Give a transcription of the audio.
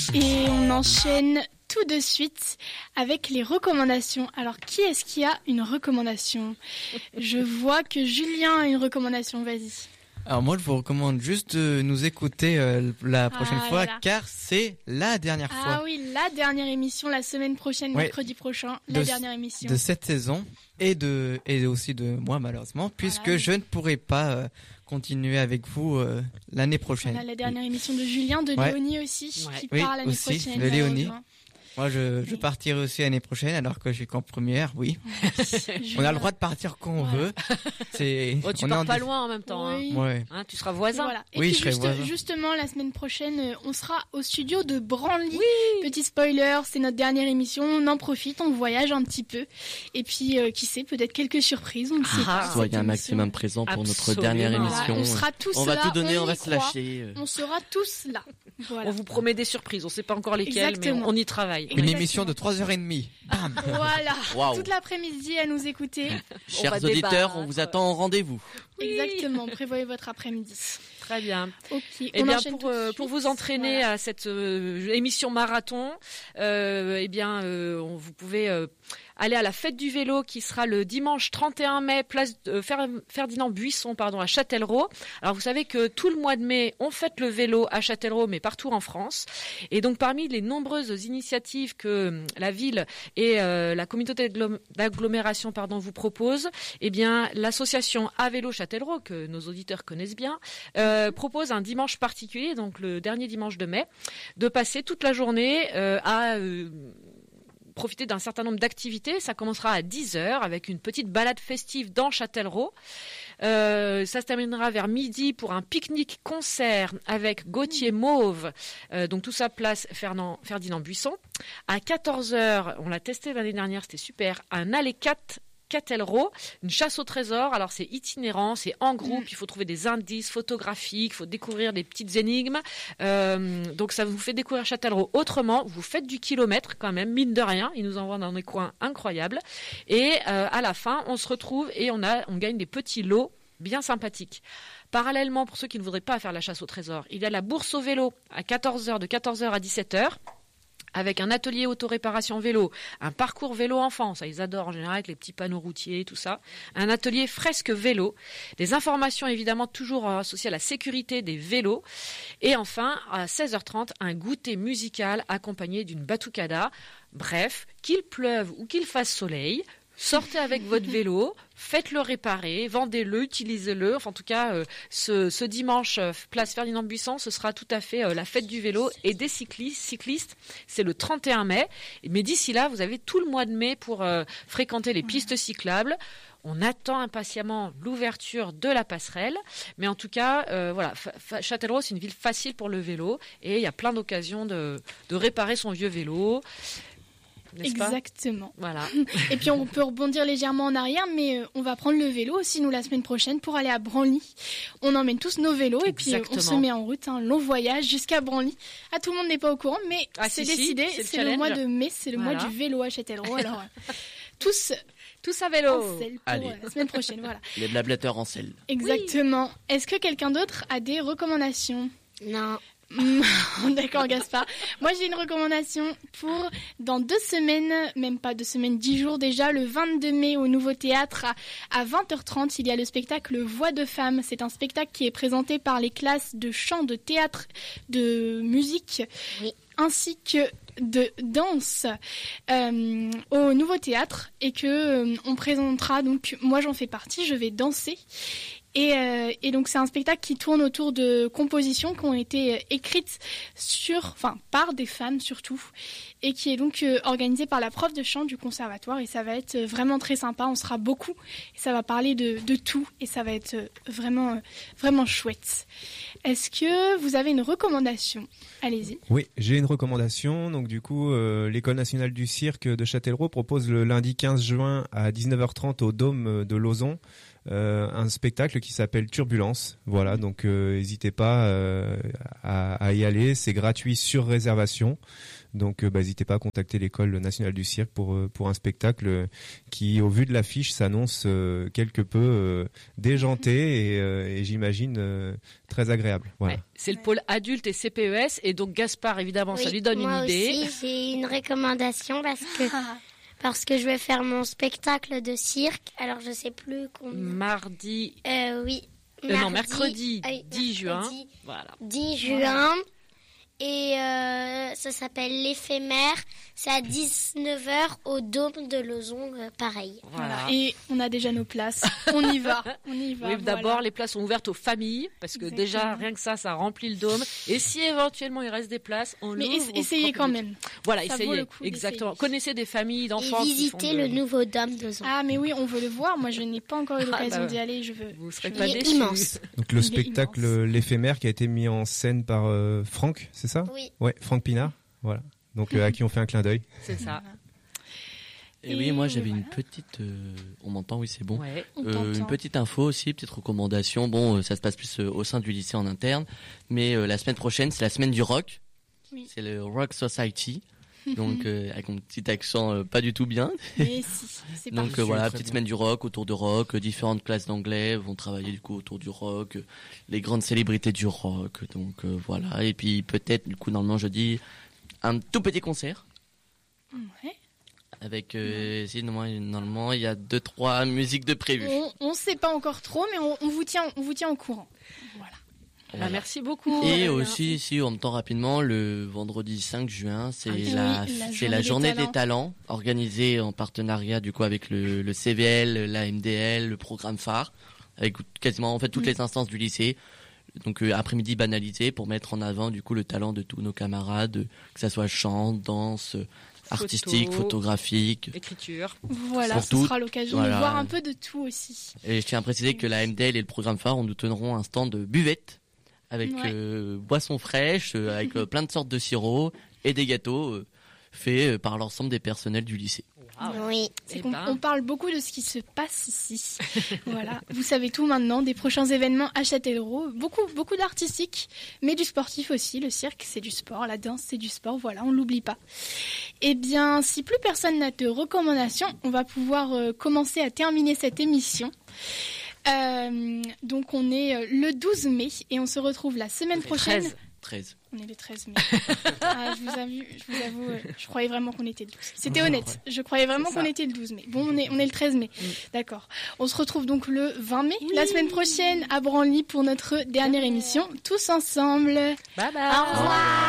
Et on enchaîne tout de suite avec les recommandations. Alors, qui est-ce qui a une recommandation ? Je vois que Julien a une recommandation, vas-y. Alors moi, je vous recommande juste de nous écouter la prochaine fois, car c'est la dernière fois. Ah oui, la dernière émission, la semaine prochaine, mercredi prochain, la dernière émission. De cette saison et aussi de moi, malheureusement, puisque je ne pourrai pas continuer avec vous l'année prochaine. Voilà, la dernière émission de Julien, de Léonie aussi, qui part l'année prochaine. De Léonie. Moi, je partirai aussi l'année prochaine, alors que je suis qu'en première, oui. On a le droit de partir quand on veut. Tu pars pas loin en même temps. Oui. Hein, tu seras voisin. Voilà. Et oui, puis je serai voisin. Justement, la semaine prochaine, on sera au studio de Branly. Oui. Petit spoiler, c'est notre dernière émission. On en profite, on voyage un petit peu. Et puis, qui sait, peut-être quelques surprises. On ne sait pas. Soyez un maximum présent pour notre dernière émission. On sera tous là. On va tout donner, on va se lâcher. On sera tous là. Voilà. On vous promet des surprises. On ne sait pas encore lesquelles, mais on y travaille. Une émission de 3h30. Bam. Voilà. Wow. Toute l'après-midi à nous écouter. Chers auditeurs, on vous attend au rendez-vous. Oui. Exactement. Prévoyez votre après-midi. Très bien. Okay. Eh bien, pour vous entraîner à cette émission marathon, vous pouvez aller à la fête du vélo qui sera le dimanche 31 mai, place Ferdinand Buisson, à Châtellerault. Alors, vous savez que tout le mois de mai, on fête le vélo à Châtellerault, mais partout en France. Et donc, parmi les nombreuses initiatives que la ville et la communauté d'agglomération, vous proposent, l'association À Vélo Châtellerault, que nos auditeurs connaissent bien, propose un dimanche particulier, donc le dernier dimanche de mai, de passer toute la journée à profiter d'un certain nombre d'activités. Ça commencera à 10h avec une petite balade festive dans Châtellerault. Ça se terminera vers midi pour un pique-nique-concert avec Gauthier Mauve. Donc tout ça, place Ferdinand Buisson. À 14h, on l'a testé l'année dernière, c'était super, un allée 4 Châtellerault, une chasse au trésor. Alors c'est itinérant, c'est en groupe, il faut trouver des indices photographiques, il faut découvrir des petites énigmes. Donc ça vous fait découvrir Châtellerault autrement. Vous faites du kilomètre quand même, mine de rien. Ils nous envoient dans des coins incroyables. Et à la fin, on se retrouve et on gagne des petits lots bien sympathiques. Parallèlement, pour ceux qui ne voudraient pas faire la chasse au trésor, il y a la bourse au vélo à 14h, de 14h à 17h. Avec un atelier autoréparation vélo, un parcours vélo enfant, ça ils adorent en général avec les petits panneaux routiers, tout ça, un atelier fresque vélo, des informations évidemment toujours associées à la sécurité des vélos, et enfin à 16h30 un goûter musical accompagné d'une batucada. Bref, qu'il pleuve ou qu'il fasse soleil, sortez avec votre vélo, faites-le réparer, vendez-le, utilisez-le. Enfin, en tout cas, ce dimanche, place Ferdinand Buisson, ce sera tout à fait la fête du vélo et des cyclistes. C'est le 31 mai. Mais d'ici là, vous avez tout le mois de mai pour fréquenter les pistes cyclables. On attend impatiemment l'ouverture de la passerelle. Mais en tout cas, Châtellerault, c'est une ville facile pour le vélo. Et il y a plein d'occasions de réparer son vieux vélo. Exactement. Voilà. Et puis on peut rebondir légèrement en arrière, mais on va prendre le vélo aussi nous la semaine prochaine pour aller à Branly. On emmène tous nos vélos et puis on se met en route, un long voyage jusqu'à Branly. Tout le monde n'est pas au courant, mais c'est décidé. C'est le mois de mai, c'est le mois du vélo à Châtellerault. Alors tous à vélo en selle pour la semaine prochaine. Voilà. Les blablateurs en selle. Exactement. Oui. Est-ce que quelqu'un d'autre a des recommandations ? Non. D'accord, Gaspard. Moi, j'ai une recommandation pour dans 2 semaines, même pas 2 semaines, 10 jours déjà, le 22 mai au Nouveau Théâtre à 20h30, il y a le spectacle Voix de Femmes. C'est un spectacle qui est présenté par les classes de chant, de théâtre, de musique, ainsi que de danse au Nouveau Théâtre et que on présentera. Donc, moi, j'en fais partie, je vais danser. Et donc c'est un spectacle qui tourne autour de compositions qui ont été écrites par des femmes surtout, et qui est donc organisé par la prof de chant du conservatoire, et ça va être vraiment très sympa. On sera beaucoup et ça va parler de tout et ça va être vraiment vraiment chouette. Est-ce que vous avez une recommandation ? Allez-y. Oui, j'ai une recommandation. Donc du coup, l'École nationale du cirque de Châtellerault propose le lundi 15 juin à 19h30 au Dôme de Lauzon un spectacle qui s'appelle Turbulence. Voilà, donc n'hésitez pas à y aller. C'est gratuit sur réservation. Donc n'hésitez pas à contacter l'École nationale du cirque pour un spectacle qui, au vu de l'affiche, s'annonce quelque peu déjanté et j'imagine très agréable. Voilà. Ouais, c'est le pôle adulte et CPES, et donc Gaspard, évidemment, ça lui donne une idée. Moi aussi, j'ai une recommandation parce que je vais faire mon spectacle de cirque. Alors je sais plus combien. Mardi. Oui. Mercredi 10 juin. Voilà. 10 juin. Et ça s'appelle l'éphémère. C'est à 19h au Dôme de Lauson, pareil. Voilà. Et on a déjà nos places. On y va. Oui, d'abord, les places sont ouvertes aux familles, parce que déjà, rien que ça remplit le dôme. Et si éventuellement il reste des places, on l'ouvre. Mais essayez quand même. Voilà, essayez. Exactement. Connaissez des familles d'enfants. Et visitez le nouveau Dôme de Lauson. Ah, mais oui, on veut le voir. Moi, je n'ai pas encore eu l'occasion d'y aller. Vous ne serez pas déçus. Il est immense. Donc le spectacle l'éphémère qui a été mis en scène par Franck, c'est ça ? Oui. Ouais, Franck Pinard. Voilà. Donc à qui on fait un clin d'œil. C'est ça. Et oui, moi j'avais une petite... on m'entend, oui c'est bon. Ouais. Une petite info aussi, petite recommandation. Bon, ça se passe plus au sein du lycée en interne. Mais la semaine prochaine, c'est la semaine du rock. Oui. C'est le Rock Society. Donc avec mon petit accent pas du tout bien. Mais si, c'est Donc parti. voilà, petite semaine du rock, autour de rock. Différentes classes d'anglais vont travailler du coup autour du rock. Les grandes célébrités du rock. Donc voilà. Et puis peut-être du coup normalement jeudi, un tout petit concert. Ouais. Avec normalement il y a 2-3 musiques de prévues. On sait pas encore trop, mais on vous tient au courant. Voilà. Voilà. Merci beaucoup. Et aussi, si on me tend rapidement, le vendredi 5 juin, c'est la journée des talents, organisée en partenariat du coup avec le CVL, la MDL, le programme phare, avec quasiment en fait toutes les instances du lycée. Donc après-midi banalisé pour mettre en avant du coup le talent de tous nos camarades, que ça soit chant, danse, artistique, photographique, écriture. Voilà, ce sera l'occasion de voir un peu de tout aussi. Et je tiens à préciser que la MDL et le programme phare, nous donneront un stand de buvette avec boissons fraîches, avec plein de sortes de sirops et des gâteaux faits par l'ensemble des personnels du lycée. Oui. On parle beaucoup de ce qui se passe ici. Voilà, vous savez tout maintenant des prochains événements à Châtellerault. Beaucoup d'artistique, mais du sportif aussi. Le cirque, c'est du sport. La danse, c'est du sport. Voilà, on l'oublie pas. Eh bien, si plus personne n'a de recommandations, on va pouvoir commencer à terminer cette émission. Donc on est le 12 mai et on se retrouve la semaine prochaine. 13. On est le 13 mai. Je vous avoue, je croyais vraiment qu'on était le 12. C'était honnête. Je croyais vraiment qu'on était le 12 mai. Bon, on est le 13 mai. D'accord. On se retrouve donc le 20 mai, la semaine prochaine, à Branly pour notre dernière émission, tous ensemble. Bye bye. Au revoir.